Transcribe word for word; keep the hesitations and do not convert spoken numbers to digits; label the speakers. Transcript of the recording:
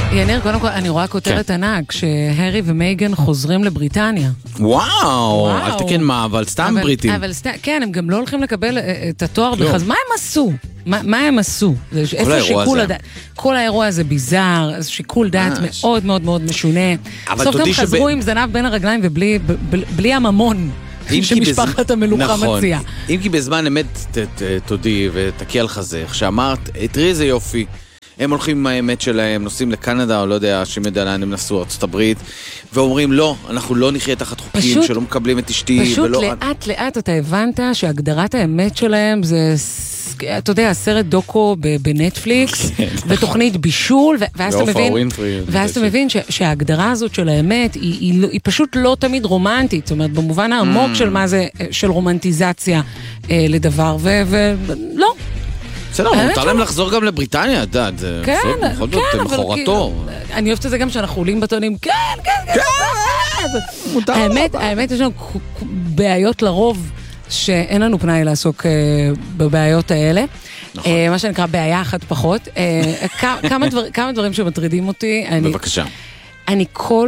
Speaker 1: יניר, קודם כל, אני רואה כותרת ענק, שהרי ומייגן חוזרים לבריטניה.
Speaker 2: וואו, אל תקן מה, אבל סתם בריטים.
Speaker 1: אבל סתם, כן, הם גם לא הולכים לקבל את התואר בכלל. מה הם עשו? מה הם עשו? איפה שיקול הדעת? כל האירוע הזה ביזר, שיקול דעת מאוד מאוד מאוד משונה. בסוף גם חזרו עם זנב בין הרגליים ובלי הממון. שמשפחת המלוכה מציעה.
Speaker 2: אם כי בזמן אמת תודי ותקיע על חזך, שאמרת, תראי איזה יופי, הם הולכים עם האמת שלהם, נוסעים לקנדה, או לא יודע, שמדע לאן הם נסעו, ארצות הברית, ואומרים, לא, אנחנו לא נחיה תחת חוקים שלא מקבלים את אשתי.
Speaker 1: פשוט לאט לאט אתה הבנת שהגדרת האמת שלהם זה, אתה יודע, סרט דוקו בנטפליקס, ותוכנית בישול, ואז אתה מבין שההגדרה הזאת של האמת היא פשוט לא תמיד רומנטית, זאת אומרת, במובן העמוק של מה זה, של רומנטיזציה לדבר, ולא.
Speaker 2: בסדר, מותר להם לחזור גם לבריטניה, דעת, זה בכל זאת מחורתו.
Speaker 1: אני אוהבת את זה גם שאנחנו עולים בטונים, כן, כן, כן. האמת, האמת יש לנו בעיות לרוב שאין לנו פנאי לעסוק בבעיות האלה. מה שנקרא בעיה אחת פחות. כמה דברים שמטרידים אותי.
Speaker 2: בבקשה.
Speaker 1: אני כל